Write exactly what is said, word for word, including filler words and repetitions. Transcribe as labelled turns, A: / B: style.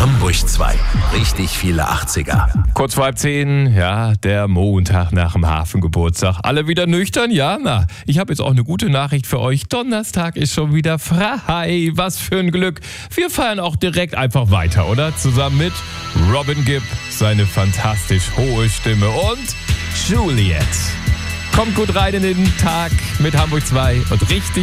A: Hamburg zwei. Richtig viele achtziger.
B: Kurz vor halb zehn, ja, der Montag nach dem Hafengeburtstag. Alle wieder nüchtern? Ja, na, ich habe jetzt auch eine gute Nachricht für euch. Donnerstag ist schon wieder frei. Was für ein Glück. Wir feiern auch direkt einfach weiter, oder? Zusammen mit Robin Gibb, seine fantastisch hohe Stimme und Juliet. Kommt gut rein in den Tag mit Hamburg zwei und richtig